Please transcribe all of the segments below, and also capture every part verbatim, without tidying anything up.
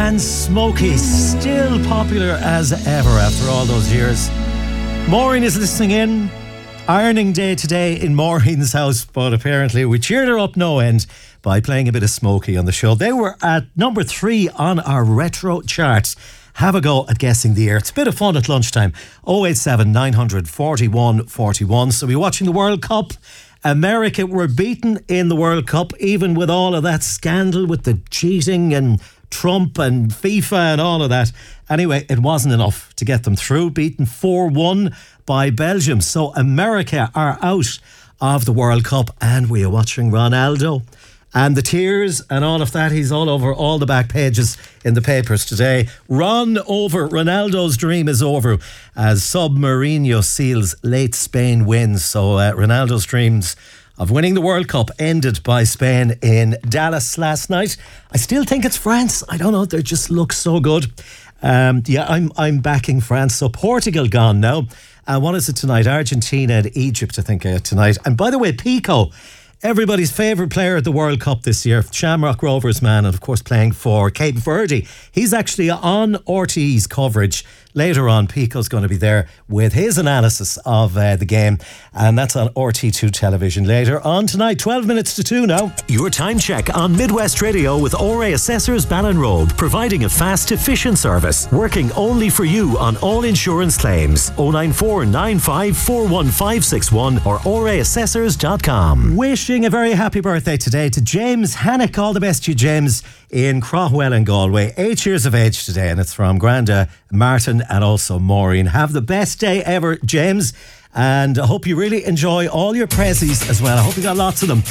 and Smokey, still popular as ever after all those years. Maureen is listening in. Ironing day today in Maureen's house, but apparently we cheered her up no end by playing a bit of Smokey on the show. They were at number three on our retro charts. Have a go at guessing the year. It's a bit of fun at lunchtime. oh eight seven, nine hundred, forty-one, forty-one. So we're watching the World Cup. America were beaten in the World Cup, even with all of that scandal with the cheating and Trump and FIFA and all of that. Anyway, it wasn't enough to get them through. Beaten four one by Belgium. So America are out of the World Cup, and we are watching Ronaldo. And the tears and all of that, he's all over all the back pages in the papers today. Run over, Ronaldo's dream is over as Submarino seals late Spain wins. So uh, Ronaldo's dreams of winning the World Cup ended by Spain in Dallas last night. I still think it's France. I don't know, they just look so good. Um, yeah, I'm I'm backing France. So Portugal gone now. Uh, what is it tonight? Argentina and Egypt, I think, uh, tonight. And by the way, Pico, everybody's favourite player at the World Cup this year, Shamrock Rovers man, and of course playing for Cape Verde. He's actually on R T E's coverage. Later on, Pico's going to be there with his analysis of uh, the game, and that's on R T two television later on tonight. twelve minutes to two now. Your time check on Midwest Radio with O R A Assessors Ballinrobe, providing a fast, efficient service, working only for you on all insurance claims. oh nine four nine five four one five six one or o r a assessors dot com. Wishing a very happy birthday today to James Hannock. All the best to you, James, in Craughwell in Galway. Eight years of age today, and it's from Granda, Martin and also Maureen. Have the best day ever, James, and I hope you really enjoy all your prezzies as well. I hope you got lots of them.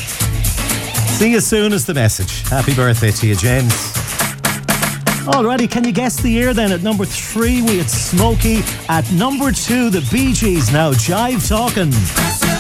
See you soon is the message. Happy birthday to you, James. Alrighty, can you guess the year then? At number three, we had Smokey. At number two, the Bee Gees. Now, Jive Talkin'.